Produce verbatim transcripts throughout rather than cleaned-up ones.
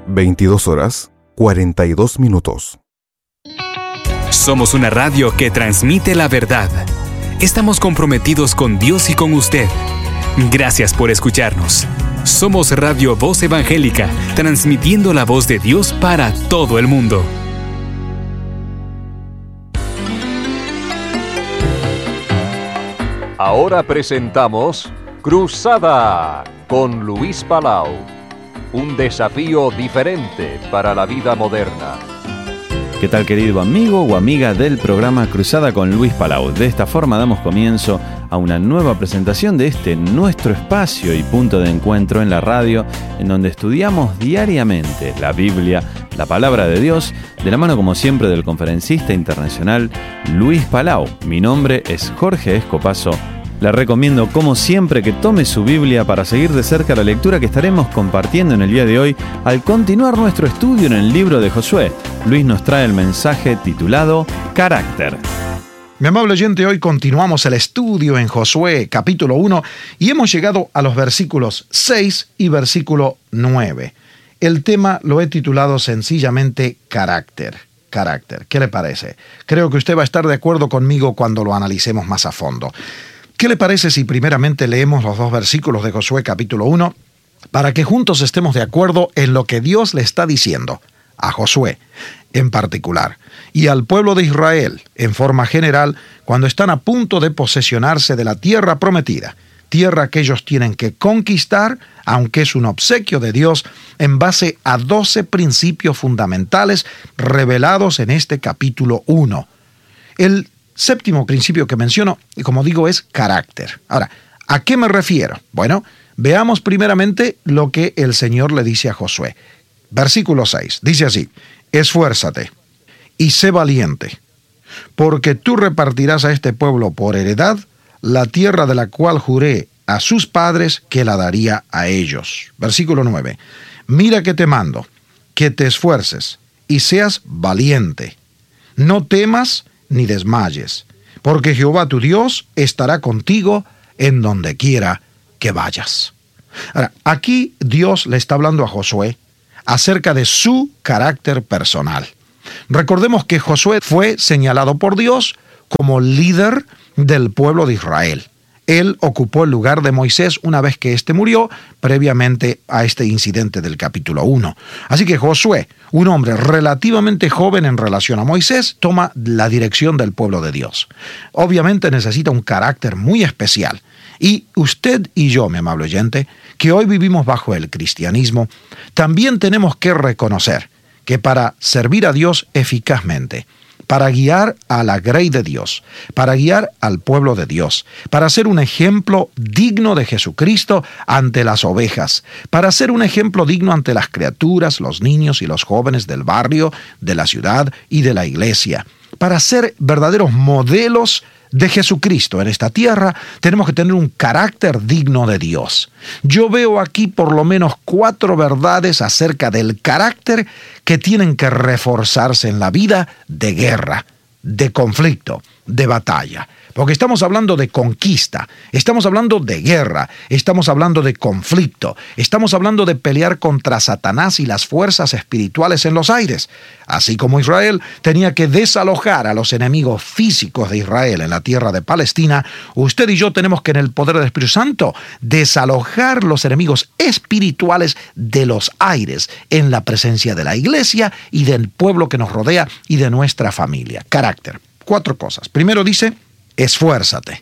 veintidós horas, cuarenta y dos minutos. Somos una radio que transmite la verdad. Estamos comprometidos con Dios y con usted. Gracias por escucharnos. Somos Radio Voz Evangélica, transmitiendo la voz de Dios para todo el mundo. Ahora presentamos Cruzada con Luis Palau. Un desafío diferente para la vida moderna. ¿Qué tal, querido amigo o amiga del programa Cruzada con Luis Palau? De esta forma damos comienzo a una nueva presentación de este nuestro espacio y punto de encuentro en la radio, en donde estudiamos diariamente la Biblia, la Palabra de Dios, de la mano como siempre del conferencista internacional Luis Palau. Mi nombre es Jorge Escopazo. Le recomiendo, como siempre, que tome su Biblia para seguir de cerca la lectura que estaremos compartiendo en el día de hoy al continuar nuestro estudio en el libro de Josué. Luis nos trae el mensaje titulado Carácter. Mi amable oyente, hoy continuamos el estudio en Josué capítulo uno y hemos llegado a los versículos seis y versículo nueve. El tema lo he titulado sencillamente Carácter. Carácter. ¿Qué le parece? Creo que usted va a estar de acuerdo conmigo cuando lo analicemos más a fondo. ¿Qué le parece si primeramente leemos los dos versículos de Josué capítulo uno para que juntos estemos de acuerdo en lo que Dios le está diciendo a Josué en particular y al pueblo de Israel en forma general cuando están a punto de posesionarse de la tierra prometida, tierra que ellos tienen que conquistar, aunque es un obsequio de Dios en base a doce principios fundamentales revelados en este capítulo uno. El séptimo principio que menciono, y como digo, es carácter. Ahora, ¿a qué me refiero? Bueno, veamos primeramente lo que el Señor le dice a Josué. Versículo seis, dice así: esfuérzate y sé valiente, porque tú repartirás a este pueblo por heredad la tierra de la cual juré a sus padres que la daría a ellos. Versículo nueve, mira que te mando, que te esfuerces y seas valiente. No temas ni desmayes, porque Jehová tu Dios estará contigo en donde quiera que vayas. Ahora, aquí Dios le está hablando a Josué acerca de su carácter personal. Recordemos que Josué fue señalado por Dios como líder del pueblo de Israel. Él ocupó el lugar de Moisés una vez que éste murió, previamente a este incidente del capítulo uno. Así que Josué, un hombre relativamente joven en relación a Moisés, toma la dirección del pueblo de Dios. Obviamente necesita un carácter muy especial. Y usted y yo, mi amable oyente, que hoy vivimos bajo el cristianismo, también tenemos que reconocer que para servir a Dios eficazmente, para guiar a la grey de Dios, para guiar al pueblo de Dios, para ser un ejemplo digno de Jesucristo ante las ovejas, para ser un ejemplo digno ante las criaturas, los niños y los jóvenes del barrio, de la ciudad y de la iglesia, para ser verdaderos modelos de Jesucristo en esta tierra, tenemos que tener un carácter digno de Dios. Yo veo aquí por lo menos cuatro verdades acerca del carácter que tienen que reforzarse en la vida de guerra, de conflicto, de batalla. Porque estamos hablando de conquista, estamos hablando de guerra, estamos hablando de conflicto, estamos hablando de pelear contra Satanás y las fuerzas espirituales en los aires. Así como Israel tenía que desalojar a los enemigos físicos de Israel en la tierra de Palestina, usted y yo tenemos que en el poder del Espíritu Santo desalojar los enemigos espirituales de los aires en la presencia de la iglesia y del pueblo que nos rodea y de nuestra familia. Carácter. Cuatro cosas. Primero dice, esfuérzate.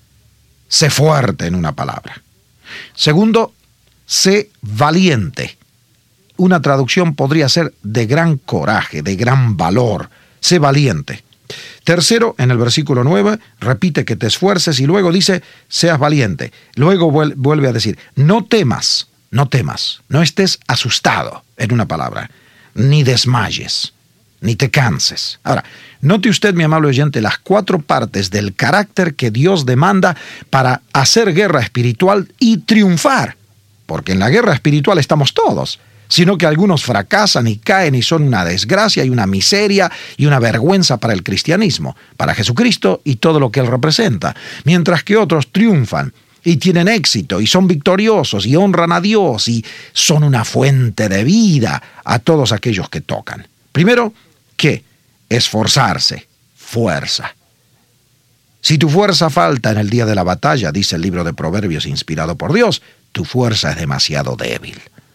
Sé fuerte en una palabra. Segundo, sé valiente. Una traducción podría ser de gran coraje, de gran valor. Sé valiente. Tercero, en el versículo nueve, repite que te esfuerces y luego dice, seas valiente. Luego vuelve a decir, no temas, no temas, no estés asustado, en una palabra, ni desmayes, ni te canses. Ahora, note usted, mi amable oyente, las cuatro partes del carácter que Dios demanda para hacer guerra espiritual y triunfar. Porque en la guerra espiritual estamos todos, sino que algunos fracasan y caen y son una desgracia y una miseria y una vergüenza para el cristianismo, para Jesucristo y todo lo que Él representa, mientras que otros triunfan y tienen éxito, y son victoriosos, y honran a Dios, y son una fuente de vida a todos aquellos que tocan. Primero, ¿qué? Esforzarse, fuerza. Si tu fuerza falta en el día de la batalla, dice el libro de Proverbios inspirado por Dios, tu fuerza es demasiado débil.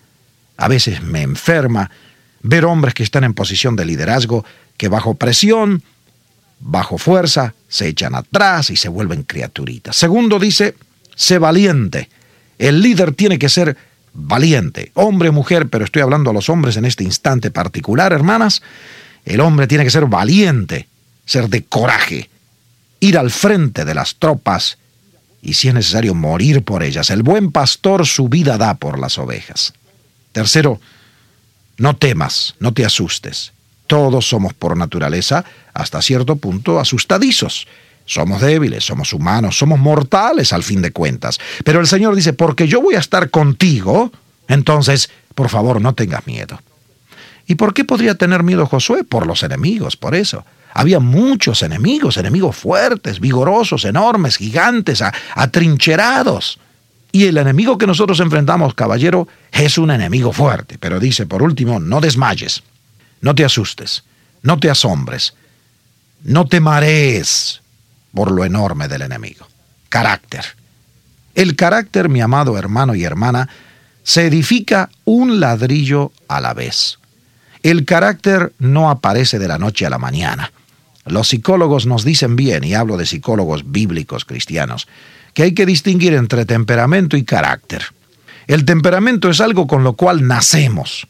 A veces me enferma ver hombres que están en posición de liderazgo que bajo presión, bajo fuerza, se echan atrás y se vuelven criaturitas. Segundo, dice, sé valiente. El líder tiene que ser valiente, hombre o mujer, pero estoy hablando a los hombres en este instante particular, hermanas. El hombre tiene que ser valiente, ser de coraje, ir al frente de las tropas y si es necesario morir por ellas. El buen pastor su vida da por las ovejas. Tercero, no temas, no te asustes. Todos somos por naturaleza, hasta cierto punto, asustadizos. Somos débiles, somos humanos, somos mortales al fin de cuentas. Pero el Señor dice, porque yo voy a estar contigo, entonces, por favor, no tengas miedo. ¿Y por qué podría tener miedo Josué? Por los enemigos, por eso. Había muchos enemigos, enemigos fuertes, vigorosos, enormes, gigantes, atrincherados. Y el enemigo que nosotros enfrentamos, caballero, es un enemigo fuerte. Pero dice, por último, no desmayes, no te asustes, no te asombres, no te marees por lo enorme del enemigo. Carácter. El carácter, mi amado hermano y hermana, se edifica un ladrillo a la vez. El carácter no aparece de la noche a la mañana. Los psicólogos nos dicen bien, y hablo de psicólogos bíblicos cristianos, que hay que distinguir entre temperamento y carácter. El temperamento es algo con lo cual nacemos.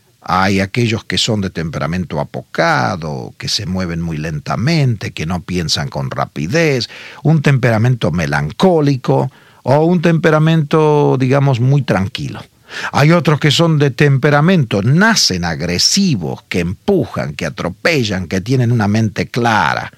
Hay aquellos que son de temperamento apocado, que se mueven muy lentamente, que no piensan con rapidez, un temperamento melancólico o un temperamento, digamos, muy tranquilo. Hay otros que son de temperamento, nacen agresivos, que empujan, que atropellan, que tienen una mente clara.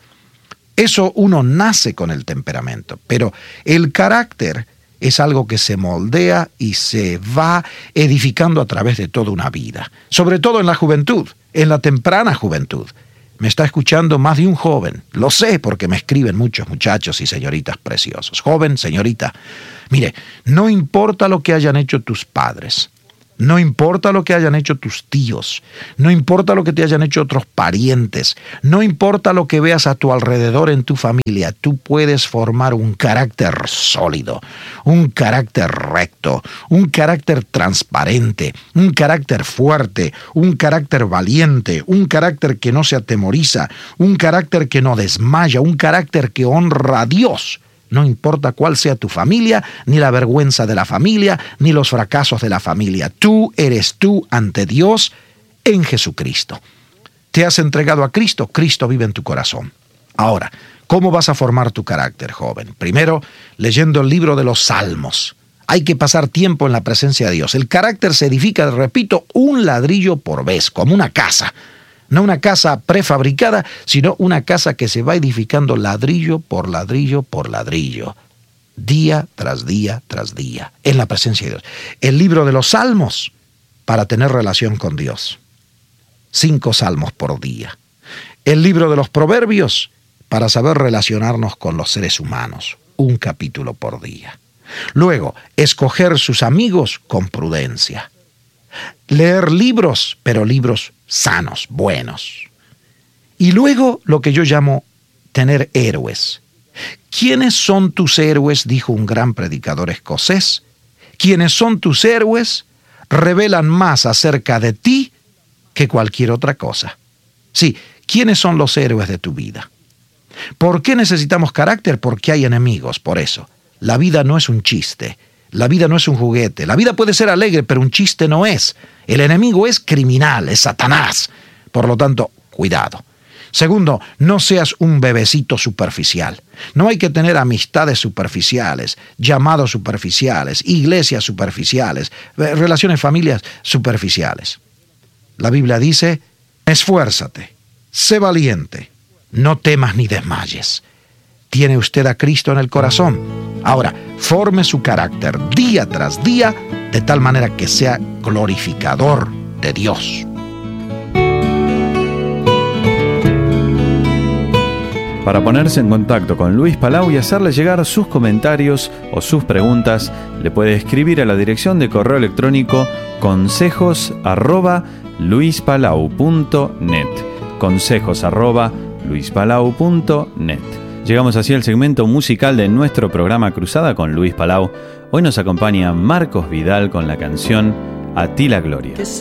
Eso uno nace con el temperamento, pero el carácter es algo que se moldea y se va edificando a través de toda una vida, sobre todo en la juventud, en la temprana juventud. Me está escuchando más de un joven, lo sé porque me escriben muchos muchachos y señoritas preciosos. Joven, señorita, mire, no importa lo que hayan hecho tus padres, no importa lo que hayan hecho tus tíos, no importa lo que te hayan hecho otros parientes, no importa lo que veas a tu alrededor en tu familia, tú puedes formar un carácter sólido, un carácter recto, un carácter transparente, un carácter fuerte, un carácter valiente, un carácter que no se atemoriza, un carácter que no desmaya, un carácter que honra a Dios. No importa cuál sea tu familia, ni la vergüenza de la familia, ni los fracasos de la familia. Tú eres tú ante Dios en Jesucristo. Te has entregado a Cristo, Cristo vive en tu corazón. Ahora, ¿cómo vas a formar tu carácter, joven? Primero, leyendo el libro de los Salmos. Hay que pasar tiempo en la presencia de Dios. El carácter se edifica, repito, un ladrillo por vez, como una casa. No una casa prefabricada, sino una casa que se va edificando ladrillo por ladrillo por ladrillo, día tras día tras día, en la presencia de Dios. El libro de los Salmos, para tener relación con Dios. Cinco salmos por día. El libro de los Proverbios, para saber relacionarnos con los seres humanos. Un capítulo por día. Luego, escoger sus amigos con prudencia. Leer libros, pero libros sanos, buenos. Y luego lo que yo llamo tener héroes. ¿Quiénes son tus héroes?, dijo un gran predicador escocés. Quienes son tus héroes revelan más acerca de ti que cualquier otra cosa. Sí, ¿quiénes son los héroes de tu vida? ¿Por qué necesitamos carácter? Porque hay enemigos, por eso. La vida no es un chiste. La vida no es un juguete. La vida puede ser alegre, pero un chiste no es. El enemigo es criminal, es Satanás. Por lo tanto, cuidado. Segundo, no seas un bebecito superficial. No hay que tener amistades superficiales, llamados superficiales, iglesias superficiales, relaciones familiares superficiales. La Biblia dice, esfuérzate, sé valiente, no temas ni desmayes. ¿Tiene usted a Cristo en el corazón? Ahora, forme su carácter día tras día de tal manera que sea glorificador de Dios. Para ponerse en contacto con Luis Palau y hacerle llegar sus comentarios o sus preguntas, le puede escribir a la dirección de correo electrónico consejos arroba luispalau punto net. Consejos arroba luispalau punto net. Llegamos así al segmento musical de nuestro programa Cruzada con Luis Palau. Hoy nos acompaña Marcos Vidal con la canción A ti la gloria. Que